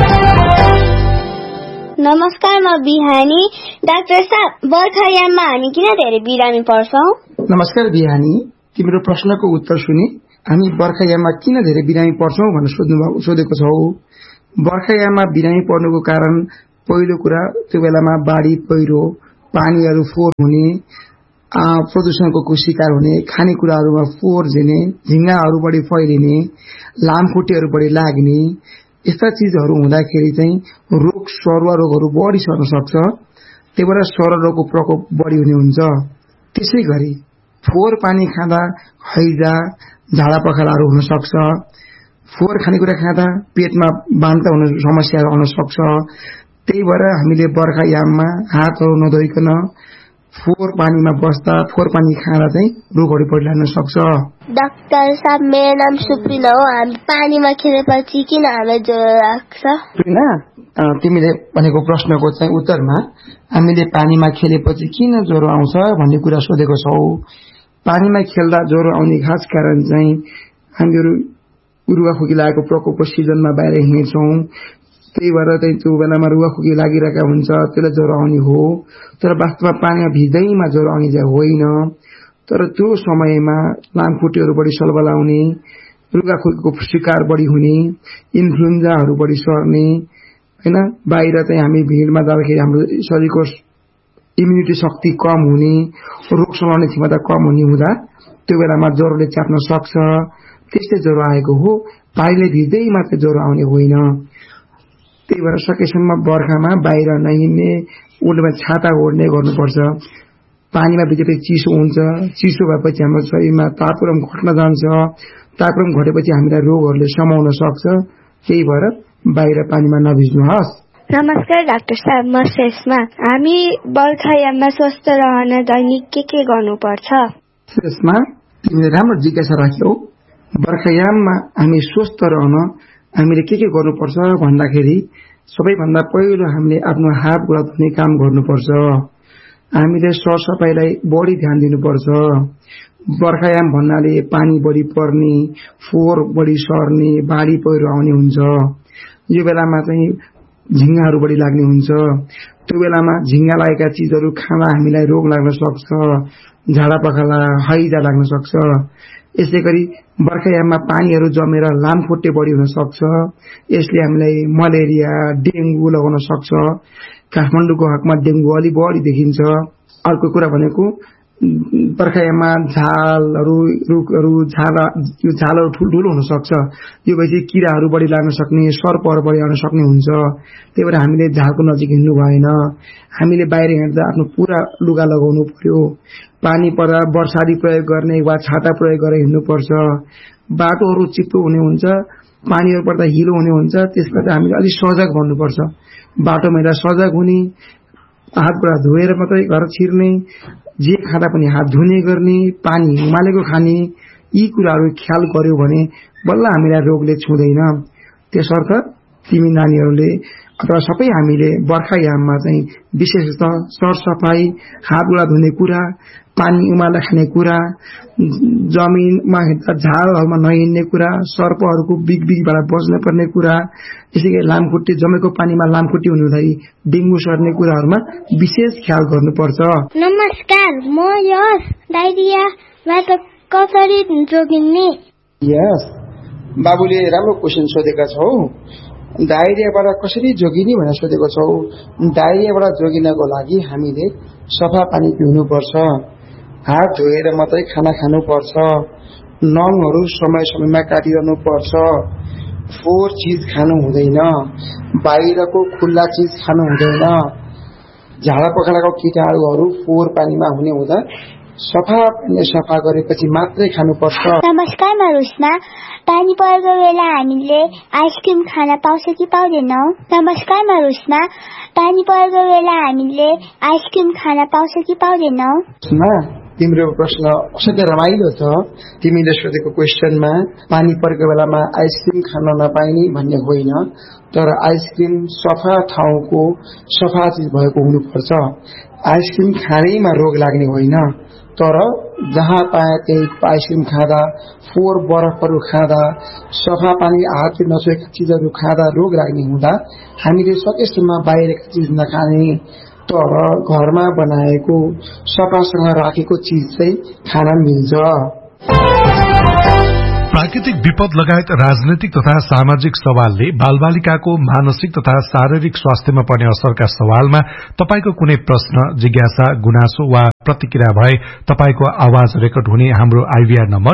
नमस्कार, म बिहानी। डाक्टर साहब, बर्खायाममा हामी किन धेरै बिरामी पर्छौं? नमस्कार बिहानी, तिम्रो प्रश्नको उत्तर सुनि हामी बर्खायाममा किन धेरै बिरामी पर्छौं भनेर सोधेको छौ। बर्खायाममा बिरामी पर्नुको कारण पहिलो कुरा त्यो बेलामा बाढी पहिरो, पानीहरू फोहोर हुने, प्रदूषणको शिकार हुने, खानेकुराहरूमा फोहोर झिने, झिंगाहरू बढी फैलिने, लामखुट्टेहरू बढी लाग्ने, यस्ता चीजहरू हुँदाखेरि चाहिँ रोग सरुवा रोगहरू बढी सर्न सक्छ। त्यही भएर सरुवा रोगको प्रकोप बढी हुने हुन्छ। त्यसै गरी फोहोर पानी खाँदा हैजा, झाडा पखालाहरू हुन सक्छ। फोहोर खानेकुरा खाँदा पेटमा बान्ता हुने समस्याहरू आउन सक्छ। त्यही भएर हामीले बर्खायाममा हातहरू नधोइकन फोहोर पानीमा बस्दा, फोहोर पानी खाँदा चाहिँ रोगहरू बढी लाग्न सक्छ। डाक्टर साहब, मेरो नाम सुप्रिना हो। हामी पानीमा खेलेपछि किन हामीलाई ज्वरो लाग्छ? सुप्रिना, तिमीले भनेको प्रश्नको चाहिँ उत्तरमा हामीले पानीमा खेलेपछि किन ज्वरो आउँछ भन्ने कुरा सोधेको छौ। पानीमा खेल्दा ज्वरो आउने खास कारण चाहिँ हामीहरू रुगाखोकी लागेको प्रकोपको सिजनमा बाहिर हिँड्छौं। त्यही भएर चाहिँ त्यो बेलामा रुगाखोकी लागिरहेका हुन्छ, त्यसलाई ज्वरो आउने हो। तर वास्तवमा पानीमा भिज्दैमा ज्वरो आउने चाहिँ होइन। तर त्यो समयमा लामखुट्टेहरू बढी सलबलाउने, रुगाखोकीको शिकार बढी हुने, इन्फ्लुएन्जाहरू बढी सर्ने हैन, बाहिर चाहिँ हामी भिडमा जाँदाखेरि हाम्रो शरीरको इम्युनिटी शक्ति कम हुने, रोग सलाउने क्षमता कम हुने हुँदा त्यो बेलामा ज्वरोले चाप्न सक्छ। त्यस्तै ज्वरो आएको हो। पानीले भिज्दैमा चाहिँ ज्वरो आउने होइन। त्यही भएर सकेसम्म बर्खामा बाहिर नहिँड्ने, ओड्ने छाता ओड्ने गर्नुपर्छ। पानीमा भिजेपछि चिसो हुन्छ, चिसो भएपछि हाम्रो शरीरमा तापक्रम घट्न जान्छ, तापक्रम घटेपछि हामीलाई रोगहरूले समाउन सक्छ। त्यही भएर बाहिर पानीमा नभिज्नुहोस्। नमस्कार डाक्टर साहब, म शेषमा। हामी बर्खायाममा स्वस्थ रहन दैनिक के गर्नुपर्छ? शेषमा तिमीले राम्रो जिज्ञासा राख्यौ। बर्खायाममा हामी स्वस्थ रहन हामीले के गर्नुपर्छ भन्दाखेरि सबैभन्दा पहिलो हामीले आफ्नो हात गोडा धुने काम गर्नुपर्छ। हामीले सरसफाइलाई बढी ध्यान दिनुपर्छ। बर्खायाम भन्नाले पानी बढी पर्ने, फोहोर बढी सर्ने, बाढी पहिरो आउने हुन्छ। यो बेलामा चाहिँ झिङ्गाहरू बढी लाग्ने हुन्छ। त्यो बेलामा झिङ्गा लागेका चिजहरू खाँदा हामीलाई रोग लाग्न सक्छ, झाडा पखाला, हैजा लाग्न सक्छ। यसै गरी बर्खायाममा पानीहरू जमेर लामखुट्टे बढी हुन सक्छ। यसले हामीलाई मलेरिया, डेंगू लगाउन सक्छ। काठमाडौँको हकमा डेंगू अलि बढी देखिन्छ। अर्को कुरा भनेको बर्खायाममा झालहरू, रुखहरू, झालहरू ठुल्ठुलो हुन सक्छ। यो भएपछि किराहरू बढी लाग्न सक्ने, सर्पहरू बढी आउन सक्ने हुन्छ। त्यही भएर हामीले झालको नजिक हिँड्नु भएन। हामीले बाहिर हिँड्दा आफ्नो पूरा लुगा लगाउनु पर्यो। पानी पर्दा बर्सारी प्रयोग गर्ने वा छाता प्रयोग गरेर हिँड्नुपर्छ। बाटोहरू चिप्लो हुने हुन्छ, पानीहरू पर्दा हिलो हुने हुन्छ। त्यसबाट हामीले अलिक सजग भन्नुपर्छ। बाटोमा सजग हुने, हात गोडा धोएर मात्रै घर छिर्ने, जे खाँदा पनि हात धुने गर्ने, पानी उमालेको खाने, यी कुराहरू ख्याल गर्यो भने बल्ल हामीलाई रोगले छुँदैन। त्यसर्थ तिमी नानीहरूले अथवा सबै हामीले बर्खायाममा चाहिँ विशेषतः सरसफाई, हात गोडा धुने कुरा, पानी उमालेर खाने कुरा, जमिनमा हिँड्दा झालहरूमा नहिँड्ने कुरा, सर्पहरूको बिगबाट बच्न पर्ने कुरा, त्यसैगरी लामखुट्टे जमेको पानीमा लामखुट्टे हुनु हुँदाखेरि डेंगू सर्ने कुराहरूमा विशेष ख्याल गर्नुपर्छ। नमस्कार, म यस डायरियाबाट कसरी जोगिने? यस बाबुले राम्रो क्वेसन सोधेका छौ। डायरियाबाट कसरी जोगिने भनेर सोधेको छौ। डायरियाबाट जोगिनको लागि हामीले सफा पानी पिउनुपर्छ, हात धोएर मात्रै खाना खानुपर्छ, नङहरू समय समयमा काटिरहनु पर्छ, फोहोर चीज खानु हुँदैन, बाहिरको खुल्ला चीज खानु हुँदैन, झाडा पखालाको कीटाणुहरू फोहोर पानीमा हुने हुँदा सफा गरेपछि मात्रै खानुपर्छ। नमस्कार, म रुस्ना। पानी परेको बेला हामीले आइसक्रिम खान पाउँछ कि पाउँदैनौ? नमस्कार, म रुस्ना। पानी परेको बेला हामीले आइसक्रिम खान पाउँछ कि पाउँदैनौ? तिम्रो प्रश्न असाध्यै रमाइलो छ। तिमीले सोधेको क्वेसनमा पानी परेको बेलामा आइसक्रिम खान नपाइने भन्ने होइन, तर आइसक्रिम सफा ठाउँको सफा चीज भएको हुनुपर्छ। आइसक्रिम खानैमा रोग लाग्ने होइन, तर जहाँ पाए त्यही आइसक्रिम खाँदा, फोहोर बरफहरू खाँदा, सफा पानी हातले नछुएका चिजहरू खाँदा रोग लाग्ने हुँदा हामीले सकेसम्म बाहिरका चिज नखाने, तर घरमा बनाएको सफासँग राखेको चीज चाहिँ खान मिल्छ। प्राकृतिक विपद लगायत राजनैतिक तथा सामाजिक सवालले बालबालिकाको मानसिक तथा शारीरिक स्वास्थ्यमा पर्ने असरका सवालमा तपाईको कुनै प्रश्न, जिज्ञासा, गुनासो वा प्रतिक्रिया भए तपाईको आवाज रेकर्ड हुने हाम्रो आइभीआर नम्बर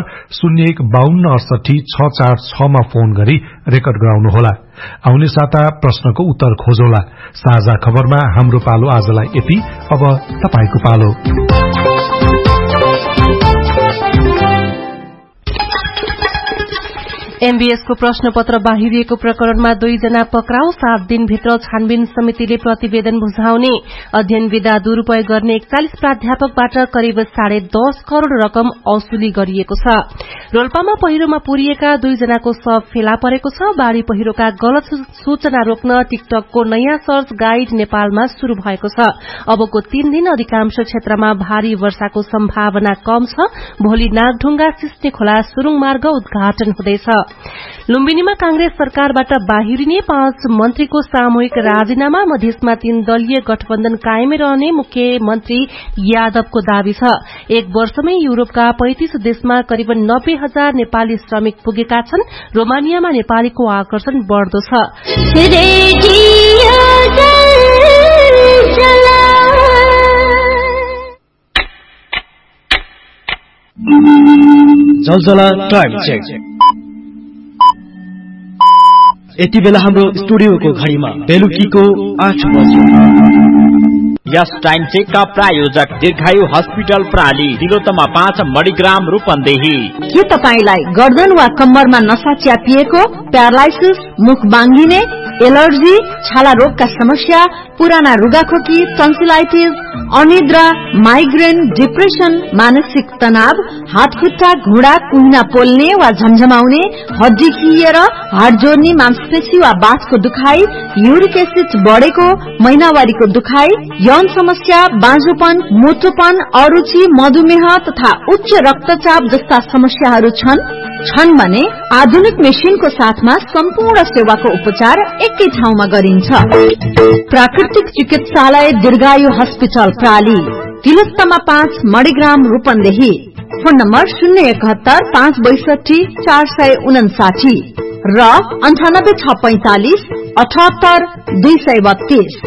0152686646 मा फोन गरी रेकर्ड गराउनुहोला। आउने साता प्रश्नको उत्तर खोजौला। साझा खबरमा हाम्रो पालो आजलाई यति। अब तपाईको पालो। एमबीएसको प्रश्नपत्र बाहिरिएको प्रकरणमा 2 जना पक्राउ, 7 दिनभित्र छानबिन समितिले प्रतिवेदन बुझाउने। अध्ययन विधा दुरूपयोग गर्ने 41 प्राध्यापकबाट करिब 10.5 करोड़ रकम औसुली गरिएको छ। रोल्पामा पहिरोमा पुरिएका 2 जनाको शव फेला परेको छ। बाढ़ी पहिरोका गलत सूचना रोक्न टिकटकको नयाँ सर्च गाइड नेपालमा शुरू भएको छ। अबको 3 दिन अधिकांश क्षेत्रमा भारी वर्षाको सम्भावना कम छ। भोलि नागढुंगा सिस्ने खोला सुरुङ मार्ग उद्घाटन हुँदैछ। लुम्बिनीमा कांग्रेस सरकारबाट बाहिरिने 5 मन्त्रीको सामूहिक राजीनामा। मधेसमा 3 दलीय गठबन्धन कायमै रहने मुख्यमन्त्री यादवको दावी छ। 1 वर्षमै युरोपका 35 देशमा करिब 90,000 नेपाली श्रमिक पुगेका छन्। रोमानियामा नेपालीको आकर्षण बढ़दो छ। जलजला टाइम चेक। यति बेला हाम्रो स्टुडियोको घडीमा बेलुकीको 8 बजे। यस टाइम चेकका प्रायोजक दीर्घायु हस्पिटल प्राली, तिलोत्तमा 5 मणिग्राम रूपन्देही। के तपाईलाई गर्दन वा कम्मरमा नसा च्यापिएको, प्यारालाइसिस, मुख बाङ्गिने, एलर्जी, छाला रोगका समस्या, पुराना रुगाखोकी, टन्सिलाइटिस, अनिद्रा, माइग्रेन, डिप्रेसन, मानसिक तनाव, हातखुट्टा, घुँडा, कुहिना पोल्ने वा झमझमाउने, हड्डी खिएर, हाड जोड्ने, मांसपेशी वा बाथको दुखाइ, युरिक एसिड बढेको, महिनावारीको दुखाइ, यौन समस्या, बाँझोपन, मोटोपन, अरुचि, मधुमेह तथा उच्च रक्तचाप जस्ता समस्याहरू छन् भने आधुनिक मेसिनको साथमा सम्पूर्ण सेवाको उपचार एकै ठाउँमा गरिन्छ। प्राकृतिक चिकित्सालय दीर्घायु hospital प्राली, Tilottama 5 Manigram Rupandehi. Phone number 071 562 459 र 98 645 78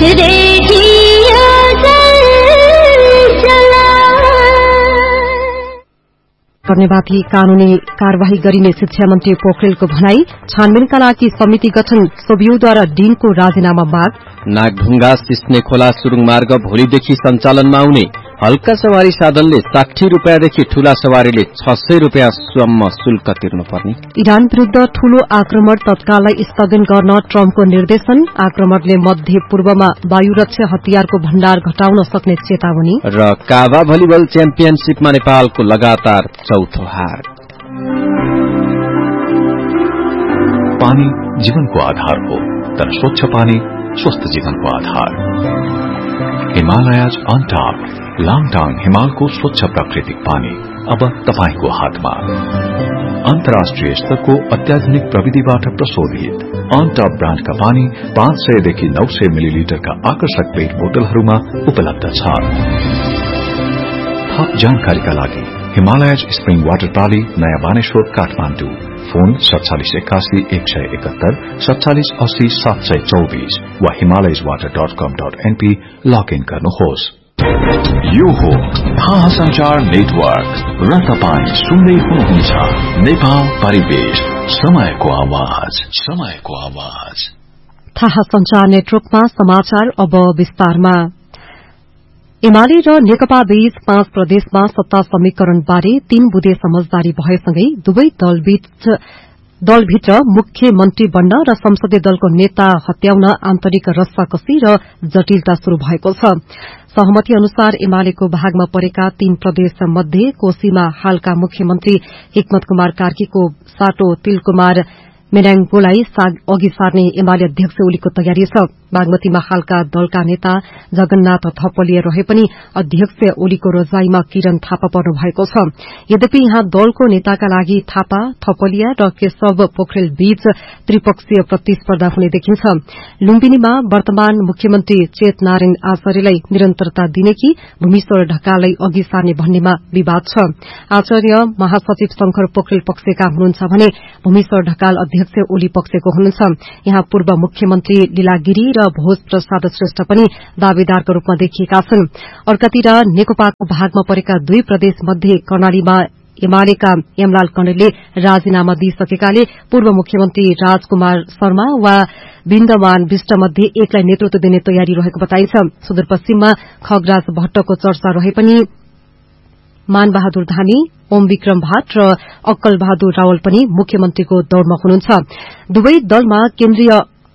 कर्नेमाथि कानूनी कार्यवाही गरिने शिक्षा मन्त्री पोखरेलको भनाई। छानबिनका लागि समिति गठन, सोबियूद्वारा डीनको राजीनामा माग। नागढुङ्गा सिस्ने खोला सुरुङ मार्ग भोलिदेखि सञ्चालनमा आउने। हल्का सवारी साधनले 60 रुपियाँदेखि ठूला सवारीले 600 रुपियाँसम्म शुल्क तिर्नुपर्ने। इरान विरूद्ध ठूलो आक्रमण तत्कालै स्थगन गर्न ट्रम्पको निर्देशन। आक्रमणले मध्य पूर्वमा वायुरक्षा हतियारको भण्डार घटाउन सक्ने चेतावनी। र काभा भलिबल च्याम्पियनशीपमा नेपालको लगातार चौथो हार। पानी जीवनको आधार हो, तर स्वच्छ पानी स्वस्थ जीवनको आधार। हिमालयज अन टप, लाङटाङ हिमालको स्वच्छ प्राकृतिक पानी अब तपाईको हातमा। अन्तर्राष्ट्रिय स्तरको अत्याधुनिक प्रविधिबाट प्रशोधित अन टप ब्रान्डका पानी 500 देखि 900 मिलिलिटरका आकर्षक पेट बोतलहरूमा उपलब्ध छ। थप जानकारीका लागि हिमालयज स्प्रिङ वाटर प्राली, नयाँ बानेश्वर, काठमाडौँ। फोन 4781 171 47 80 724 वा himalayaswater.com.np लगइन गर्नुहोस्। यो हो थाहा संचार नेटवर्क र तपाईं सुन्दै हुनुहुन्छ नेपाल परिवेश, समयको आवाज, समयको आवाज। थाहा संचार नेटवर्कमा समाचार अब विस्तारमा। एमाले र नेकपा बीच 5 प्रदेशमा सत्ता समीकरण बारे 3 बुँदे समझदारी भएसँगै दुवै दलभित्र मुख्यमन्त्री बन्न र संसदीय दलको नेता हत्याउन आन्तरिक रस्साकसी र जटिलता शुरू भएको छ। सहमति अनुसार एमालेको भागमा परेका 3 प्रदेश मध्ये कोशीमा हालका मुख्यमन्त्री हिक्मत कुमार कार्कीको साटो तिलकुमार मेनाङपोलाई अघि सार्ने एमाले अध्यक्ष ओलीको तयारी छ। बागमतीमा हालका दलका नेता जगन्नाथ थपलिया रहे पनि अध्यक्ष ओलीको रोजाईमा किरण थापा पर्नु भएको छ। यद्यपि यहाँ दलको नेताका लागि थापा, थपलिया र केशव पोखरेल बीच त्रिपक्षीय प्रतिस्पर्धा हुने देखिन्छ। लुम्बिनीमा वर्तमान मुख्यमन्त्री चेत नारायण आचार्यलाई निरन्तरता दिने कि भूमिश्वर ढकाललाई अघि सार्ने भन्नेमा विवाद छ। आचार्य महासचिव शंकर पोखरेल पक्षका हुनुहुन्छ भने भूमिश्वर ढकाल अध्यक्ष ओली पक्षको हुनुहुन्छ। यहाँ पूर्व मुख्यमन्त्री लीला गिरी र भोज प्रसाद श्रेष्ठ पनि दावेदारका रूपमा देखिएका छन्। अर्कातिर नेकपाको भागमा परेका 2 प्रदेश मध्ये कर्णालीमा एमालेका यमलाल कणेलले राजीनामा दिइसकेकाले पूर्व मुख्यमन्त्री राजकुमार शर्मा वा विन्दमान विष्ट मध्ये एकलाई नेतृत्व दिने तयारी रहेको बताइन्छ। सुदूरपश्चिममा खगराज भट्टको चर्चा रहे पनि मानबहादुर धामी, ओम विक्रम भाट र अक्कल बहादुर रावल पनि मुख्यमन्त्रीको दौड़मा हुनुहुन्छ। दुवै दलमा केन्द्रीय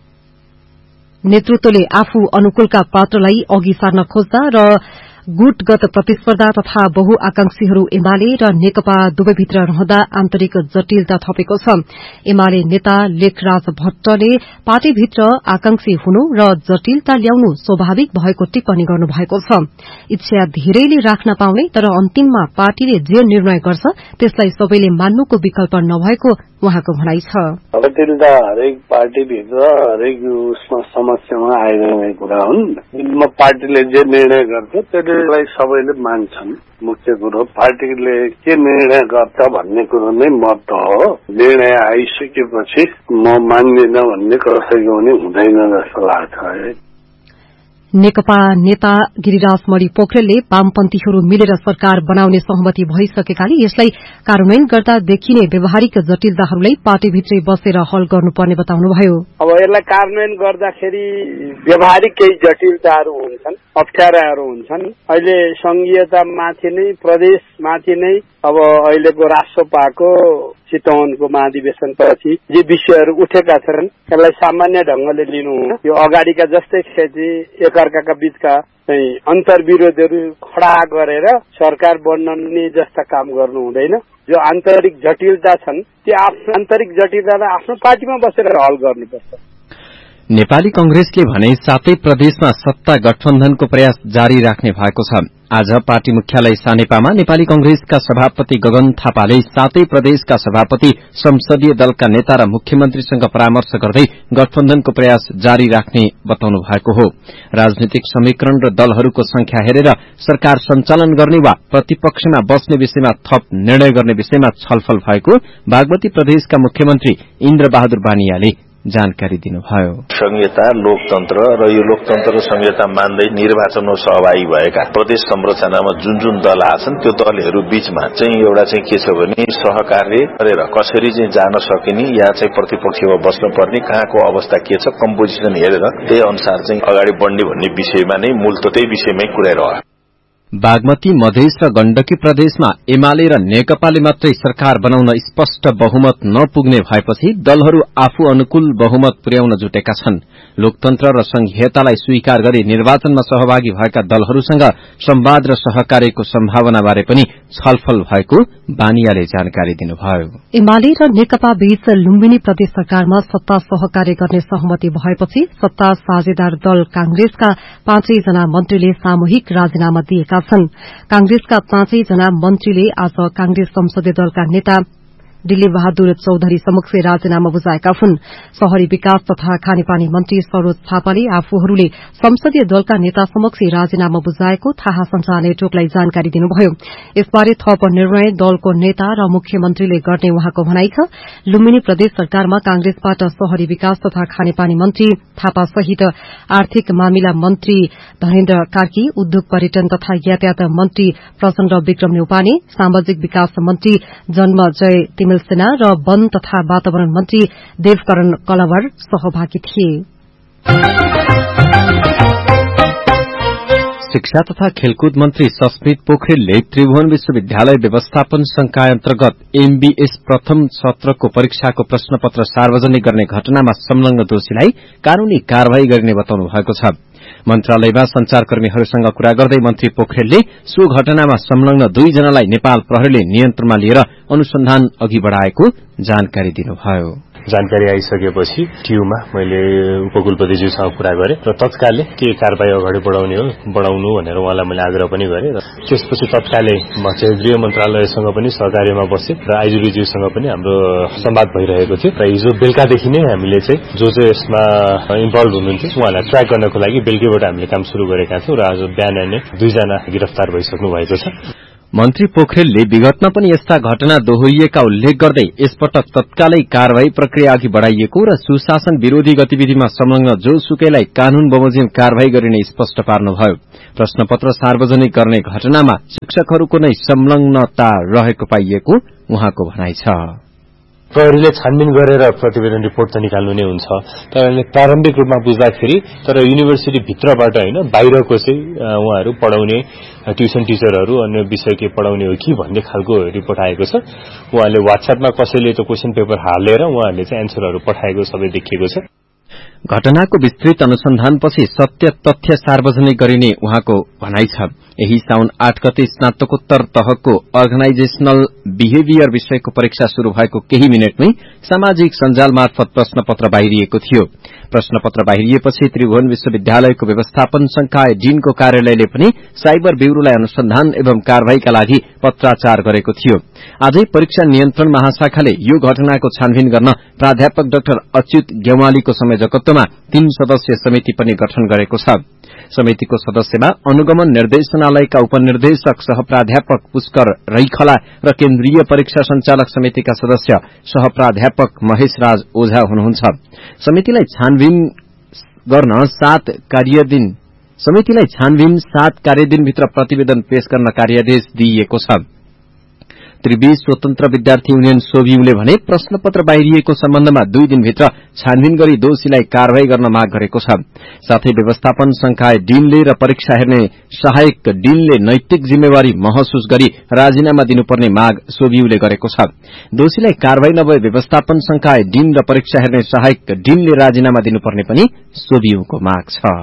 नेतृत्वले आफू अनुकूलका पात्रलाई अघि सार्न खोज्दा र गुटगत प्रतिस्पर्धा तथा बहुआकांक्षीहरू एमाले र नेकपा दुवैभित्र रहँदा आन्तरिक जटिलता थपेको छ। एमाले नेता लेखराज भट्टले पार्टीभित्र आकांक्षी हुनु र जटिलता ल्याउनु स्वाभाविक भएको टिप्पणी गर्नुभएको छ। इच्छा धेरैले राख्न पाउने तर अन्तिममा पार्टीले जे निर्णय गर्छ त्यसलाई सबैले मान्नुको विकल्प नभएको उहाँको भनाइ छ। जटिलता हरेक पार्टीभित्र हरेक समस्यामा आइरहेको कुरा हुन्। पार्टीले जे निर्णय गर्छ त्यसलाई सबैले मान्छन्। मुख्य कुरो पार्टीले के निर्णय गर्छ भन्ने कुरो नै महत्व हो। निर्णय आइसकेपछि म मान्दिनँ भन्ने कसैको पनि हुँदैन जस्तो लाग्छ। नेकपा नेता गिरिराज मणि पोखरेलले वामपन्थीहरू मिलेर सरकार बनाउने सहमति भइसकेकाले यसलाई कार्यान्वयन गर्दा देखिने व्यावहारिक जटिलताहरूलाई पार्टीभित्रै बसेर हल गर्नुपर्ने बताउनुभयो। अब यसलाई कार्यान्वयन गर्दाखेरि व्यावहारिक केही जटिलताहरू हुन्छन्, अप्ठ्याराहरू हुन्छन्। अहिले संघीयतामाथि नै प्रदेशमाथि नै अब अहिलेको राष्ट्रपाको चितवनको महाधिवेशनपछि जे विषयहरू उठेका छन् यसलाई सामान्य ढंगले लिनु हुन, यो अगाडिका जस्तै खेती एकअर्काका बीचका अन्तर्विरोधहरू खडा गरेर सरकार बन्ने जस्ता काम गर्नु हुँदैन। जो आन्तरिक जटिलता छन् त्यो आन्तरिक जटिलतालाई आफ्नो पार्टीमा बसेर हल गर्नुपर्छ। नेपाली कांग्रेसले भने 7 प्रदेशमा सत्ता गठबन्धनको प्रयास जारी राख्ने भएको छ। आज पार्टी मुख्यालय सानेपामा नेपाली कांग्रेसका सभापति गगन थापाले 7 प्रदेशका सभापति, संसदीय दलका नेता र मुख्यमन्त्रीसँग परामर्श गर्दै गठबन्धनको प्रयास जारी राख्ने बताउनु भएको हो। राजनीतिक समीकरण र दलहरूको संख्या हेरेर सरकार सञ्चालन गर्ने वा प्रतिपक्षमा बस्ने विषयमा थप निर्णय गर्ने विषयमा छलफल भएको बागमती प्रदेशका मुख्यमन्त्री इन्द्र बहादुर बानियाले जानकारी दिनुभयो। संहिता लोकतन्त्र र यो लोकतन्त्र र संहिता मान्दै निर्वाचनमा सहभागी भएका प्रदेश संरचनामा जुन जुन दल आछन् त्यो दलहरू बीचमा चाहिँ एउटा चाहिँ के छ भने सहकार्य गरेर कसरी चाहिँ जान सकिने, या चाहिँ प्रतिपक्षमा बस्न पर्ने, कहाँको अवस्था के छ, कम्पोजिसन हेरेर त्यही अनुसार चाहिँ अगाडि बढ्ने भन्ने विषयमा नै मूल त त्यही विषयमै कुरा रह्यो। बागमती मधेस र गण्डकी प्रदेशमा एमाले र नेकपाले मात्रै सरकार बनाउन स्पष्ट बहुमत नपुग्ने भएपछि दलहरू आफू अनुकूल बहुमत पुर्याउन जुटेका छन्। लोकतन्त्र र संघीयतालाई स्वीकार गरी निर्वाचनमा सहभागी भएका दलहरूसँग संवाद र सहकार्यको सम्भावनाबारे पनि छलफल भएको बानियाले जानकारी दिनुभयो। एमाले र नेकपा बीच लुम्बिनी प्रदेश सरकारमा सत्ता सहकार्य गर्ने सहमति भएपछि सत्ता साझेदार दल कांग्रेसका 5 जना मन्त्रीले सामूहिक राजीनामा दिएका छन्। कांग्रेसका 5 जना मन्त्रीले आज कांग्रेस संसदीय दलका नेता दिलीप बहादुर चौधरी समक्ष राजीनामा बुझाएका हुन्। शहरी विकास तथा खानेपानी मन्त्री सरोज थापाले आफूहरूले संसदीय दलका नेता समक्ष राजीनामा बुझाएको थाहा संचार नेटवर्कलाई जानकारी दिनुभयो। यसबारे थप निर्णय दलको नेता र मुख्यमन्त्रीले गर्ने उहाँको भनाइ छ। लुम्बिनी प्रदेश सरकारमा कांग्रेसबाट शहरी विकास तथा खानेपानी मन्त्री थापा सहित आर्थिक मामिला मन्त्री धनेन्द्र कार्की, उद्योग पर्यटन तथा यातायात मन्त्री प्रचण्ड विक्रम न्यौपाने, सामाजिक विकास मन्त्री जन्मजय सेना र वन तथा वातावरण मन्त्री देवकरण कलवर सहभागी थिए। शिक्षा तथा खेलकुद मन्त्री सस्मित पोखरेलले त्रिभुवन विश्वविद्यालय व्यवस्थापन संकाय अन्तर्गत एमबीएस प्रथम सत्रको परीक्षाको प्रश्नपत्र सार्वजनिक गर्ने घटनामा संलग्न दोषीलाई कानूनी कार्यवाही गर्ने बताउनु भएको छ। मन्त्रालयमा संचारकर्मीहरूसँग कुरा गर्दै मन्त्री पोखरेलले सो घटनामा संलग्न 2 जनालाई नेपाल प्रहरीले नियन्त्रणमा लिएर अनुसन्धान अघि बढ़ाएको जानकारी दिनुभयो। जानकारी आइसकेपछि टियुमा मैले उपकुलपतिज्यूसँग कुरा गरेँ र तत्कालै के कारबाही अगाडि बढाउनु भनेर उहाँलाई मैले आग्रह पनि गरेँ र त्यसपछि तत्कालै म चाहिँ गृह मन्त्रालयसँग पनि सहकार्यमा बसेँ र आइजिबीज्यूसँग पनि हाम्रो संवाद भइरहेको थियो र हिजो बेलुकादेखि नै हामीले चाहिँ जो यसमा इन्भल्भ हुनुहुन्थ्यो उहाँलाई ट्र्याक गर्नको लागि बेलुकीबाट हामीले काम शुरू गरेका थियौं र आज बिहान नै 2 जना गिरफ्तार भइसक्नु भएको छ। मन्त्री पोखरेलले विगतमा पनि यस्ता घटना दोहोरिएका उल्लेख गर्दै यसपटक तत्कालै कार्यवाही प्रक्रिया अघि बढ़ाइएको र सुशासन विरोधी गतिविधिमा संलग्न जोसुकैलाई कानून बमोजिम कार्यवाही गरिने स्पष्ट पार्नुभयो। प्रश्नपत्र सार्वजनिक गर्ने घटनामा शिक्षकहरूको नै संलग्नता रहेको पाइएको उहाँको भनाइ छ। प्रहरीले छानबिन गरेर प्रतिवेदन रिपोर्ट त निकाल्नु नै हुन्छ, तर प्रारम्भिक रूपमा बुझ्दाखेरि तर युनिभर्सिटी भित्रबाट हैन बाहिरको चाहिँ उहाँहरू पढाउने ट्युसन टिचरहरू अन्य विषय के पढाउने हो कि भन्ने खालको रिपोर्ट आएको छ। उहाँले व्हाट्सएपमा कसैले त्यो क्वेशन पेपर हालेर उहाँहरूले चाहिँ एन्सरहरू पठाएको सबै देखिएको छ। घटनाको विस्तृत अनुसन्धानपछि सत्य तथ्य सार्वजनिक गरिने उहाँको भनाइ छ। यही साउन 8 गते स्नातकोत्तर तहको अर्गनाइजेशनल बिहेभियर विषयको परीक्षा शुरू भएको केही मिनटमै सामाजिक सञ्जाल मार्फत प्रश्नपत्र बाहिरिएको थियो। प्रश्नपत्र बाहिरिएपछि त्रिभुवन विश्वविद्यालयको व्यवस्थापन संकाय डीनको कार्यालयले पनि साइबर ब्यूरोलाई अनुसन्धान एवं कार्यवाहीका लागि पत्राचार गरेको थियो। आजै परीक्षा नियन्त्रण महाशाखाले यो घटनाको छानबिन गर्न प्राध्यापक डाक्टर अच्युत गेवालीको संयोजकत्वमा 3 सदस्यीय समिति पनि गठन गरेको छ। समितिको सदस्यमा अनुगमन निर्देशनालयका उपनिर्देशक सहप्राध्यापक पुष्कर रैखला र केन्द्रीय परीक्षा संचालक समितिका सदस्य सहप्राध्यापक महेश राज ओझा हुनुहुन्छ। समितिलाई छानबिन गर्न 7 कार्यदिन समितिलाई छानबिन 7 कार्यदिनभित्र प्रतिवेदन पेश गर्न कार्यादेश दिइएको छ। त्रिवी स्वतन्त्र विद्यार्थी युनियन सोभियुले भने प्रश्नपत्र बाहिरिएको सम्बन्धमा 2 दिनभित्र छानबिन गरी दोषीलाई कारवाही गर्न माग गरेको छ। साथै व्यवस्थापन संकाय डिनले र परीक्षा हेर्ने सहायक डिनले नैतिक जिम्मेवारी महसुस गरी राजीनामा दिनुपर्ने माग सोभियुले गरेको छ। दोषीलाई कारवाही नभए व्यवस्थापन संकाय डिन र परीक्षा हेर्ने सहायक डिनले राजीनामा दिनुपर्ने पनि सोभियुको माग छ।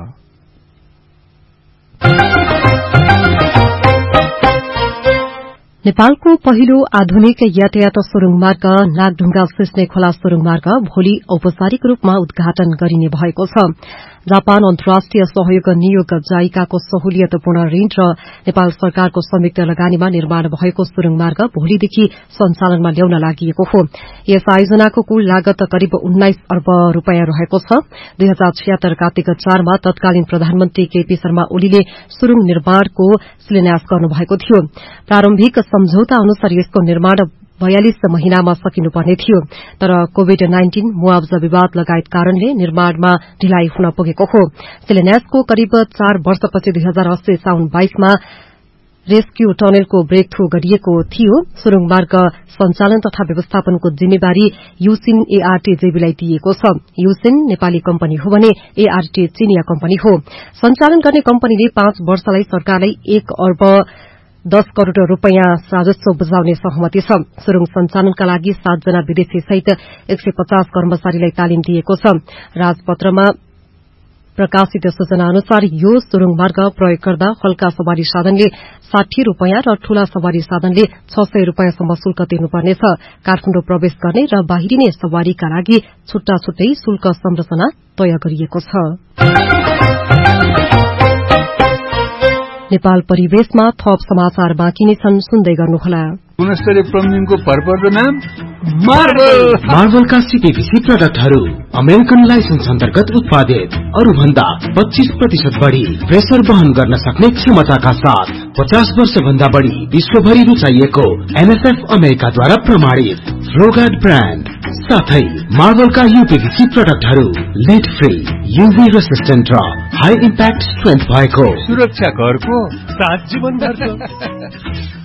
नेपालको पहिलो आधुनिक यातायात सुरुङ मार्ग नागढुंगा सिस्ने खोला सुरुङ मार्ग भोलि औपचारिक रूपमा उद्घाटन गरिने भएको छ। जापान अन्तर्राष्ट्रिय सहयोग नियोग जाइकाको सहुलियतपूर्ण ऋण र नेपाल सरकारको संयुक्त लगानीमा निर्माण भएको सुरुङ मार्ग भोलिदेखि सञ्चालनमा ल्याउन लागिएको हो। यस आयोजनाको कुल लागत करिब 19 अर्ब रूपियाँ रहेको छ। 2076 कार्तिक 4 मा तत्कालीन प्रधानमन्त्री केपी शर्मा ओलीले सुरुङ निर्माणको शिलान्यास गर्नुभएको थियो। प्रारम्भिक सम्झौता अनुसार यसको निर्माण 42 महिनामा सकिनुपर्ने थियो, तर कोविड-19 मुआवजा विवाद लगायत कारणले निर्माणमा ढिलाइ हुन पुगेको हो। शिलान्यासको करिब 4 वर्षपछि 2080 साउन 22 मा रेस्क्यू टनलको ब्रेक थ्रू गरिएको थियो। सुरुङ मार्ग सञ्चालन तथा व्यवस्थापनको जिम्मेवारी युसिन एआरटी जेबीलाई दिइएको छ। युसिन नेपाली कम्पनी हो भने एआरटी चीनिया कम्पनी हो। सञ्चालन गर्ने कम्पनीले 5 वर्षलाई सरकारलाई 1 अर्ब 10 करोड़ रूपियाँ राजस्व बुझाउने सहमति छ। सुरुङ सञ्चालनका लागि 7 जना विदेशी सहित 150 कर्मचारीलाई तालिम दिएको छ। राजपत्रमा प्रकाशित सूचना अनुसार यो सुरुङ मार्ग प्रयोग गर्दा हल्का सवारी साधनले 60 रूपियाँ र ठूला सवारी साधनले 600 रूपियाँसम्म शुल्क तिर्नुपर्नेछ। काठमाडौँ प्रवेश गर्ने र बाहिरिने सवारीका लागि छुट्टा छुट्टै शुल्क संरचना तय गरिएको छ। नेपाल परिवेशमा थप समाचार बाँकी नै छन्, सुन्दै गर्नुहोला। गुणस्तरीय प्लम्बिङको भरपर्दो नाम मार्बलका सीपीवीसी प्रोडक्टहरू अमेरिकन लाइसेन्स अन्तर्गत उत्पादित, अरूभन्दा 25% बढ़ी प्रेसर वहन गर्न सक्ने क्षमताका साथ 50 वर्ष भन्दा बढ़ी विश्वभरि रुचाइएको एनएसएफ अमेरिकाद्वारा प्रमाणित रोगार्ड ब्रान्ड साथै मार्बलका यूपीवीसी प्रोडक्टहरू लिड फ्री, यूभी रेसिस्टेन्ट र हाई इम्प्याक्ट स्ट्रेन्थ भएको सुरक्षा घरको 7 जीवन भर।